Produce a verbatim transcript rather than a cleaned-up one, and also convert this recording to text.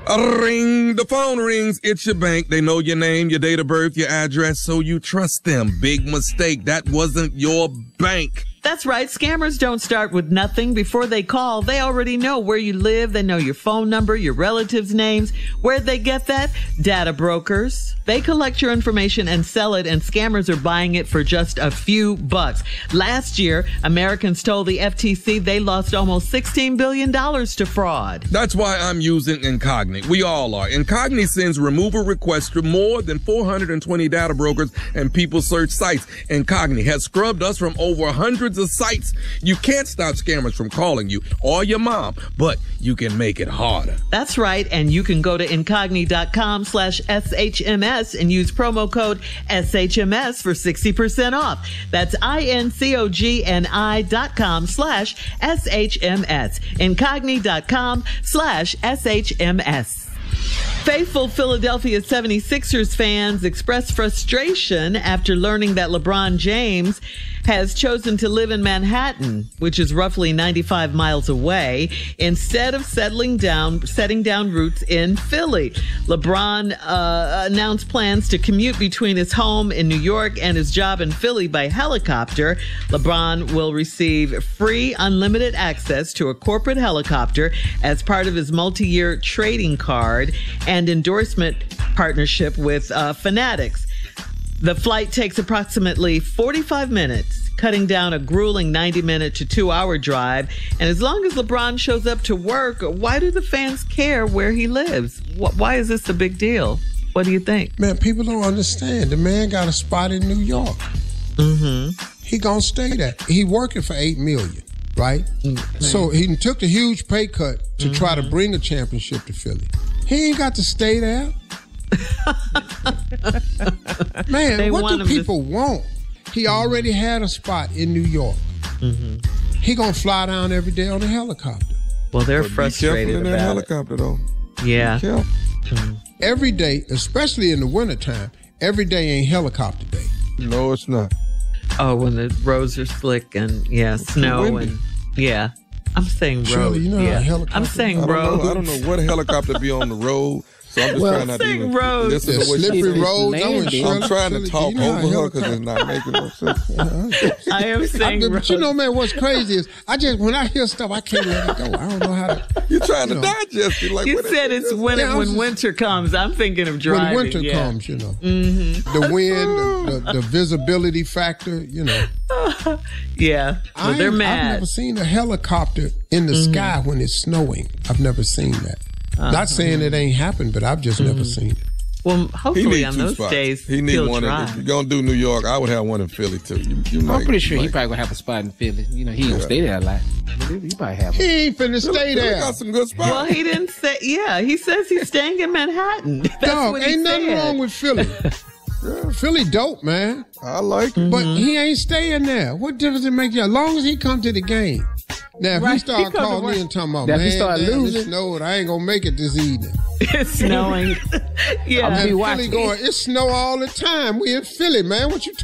A ring, the phone rings, it's your bank. They know your name, your date of birth, your address, so you trust them. Big mistake. That wasn't your bank. That's right. Scammers don't start with nothing. Before they call, they already know where you live. They know your phone number, your relatives' names. Where'd they get that? Data brokers. They collect your information and sell it, and scammers are buying it for just a few bucks. Last year, Americans told the F T C they lost almost sixteen billion dollars to fraud. That's why I'm using Incogni. We all are. Incogni sends removal requests to more than four hundred twenty data brokers and people search sites. Incogni has scrubbed us from over hundreds of sites. You can't stop scammers from calling you or your mom, but you can make it harder. That's right. And you can go to Incogni.com slash SHMS and use promo code S H M S for sixty percent off. That's I-N-C-O-G-N-I dot com slash S-H-M-S. Incogni.com slash S-H-M-S. Faithful Philadelphia seventy-sixers fans expressed frustration after learning that LeBron James has chosen to live in Manhattan, which is roughly ninety-five miles away, instead of settling down, setting down roots in Philly. LeBron uh, announced plans to commute between his home in New York and his job in Philly by helicopter. LeBron will receive free, unlimited access to a corporate helicopter as part of his multi-year trading card and endorsement partnership with uh, Fanatics. The flight takes approximately forty-five minutes, cutting down a grueling ninety minute to two hour drive. And as long as LeBron shows up to work, why do the fans care where he lives? Why is this a big deal? What do you think? Man, people don't understand. The man got a spot in New York. Mm-hmm. He gonna stay there. He working for eight million, right? Mm-hmm. So he took a huge pay cut to mm-hmm. try to bring a championship to Philly. He ain't got to stay there. Man, they what want do people to... want? He already had a spot in New York. Mm-hmm. He gonna fly down every day on a helicopter. Well, they're but frustrated be careful in that about helicopter, though. Yeah. Mm-hmm. Every day, especially in the wintertime, every day ain't helicopter day. No, it's not. Oh, when the roads are slick and yeah, it's snow and yeah. I'm saying road. Shirley, you know yeah. how a helicopter... I'm saying I road. Know, I don't know what helicopter be on the road. So I'm just well, trying not to even roads. listen to what slippery she's roads. I'm, I'm trying to talk you know over her because it's not making no sense. I am saying I, roads. But you know, man, what's crazy is I just, when I hear stuff, I can't let it go. I don't know how to... You're trying you to know. digest it. Like, you said it's when, yeah, when just, winter comes. I'm thinking of driving. When winter yeah. comes, you know. Mm-hmm. The wind, the, the, the visibility factor, you know. yeah. Well, they're mad. I've never seen a helicopter in the mm-hmm. sky when it's snowing. I've never seen that. Uh-huh. Not saying it ain't happened, but I've just mm-hmm. never seen it. Well, hopefully on those spots. days he need he'll one. try. In, if you're gonna do New York, I would have one in Philly too. You, you I'm might, pretty sure might. he probably gonna have a spot in Philly. You know, he yeah. don't stay there a lot. He probably have one. He ain't finna Philly, stay Philly there. Got some good spots. Well, he didn't say. Yeah, he says he's staying in Manhattan. That's Dog, what he ain't nothing said. wrong with Philly. Yeah. Philly dope, man. I like it. But mm-hmm. he ain't staying there. What difference it make you? As long as he come to the game. Now, if right. he start he calling me and talking about, now, man, if he start damn, losing, it snowed, I ain't gonna make it this evening. It's snowing. yeah. I'm be Philly watching. going, it snow all the time. We in Philly, man. What you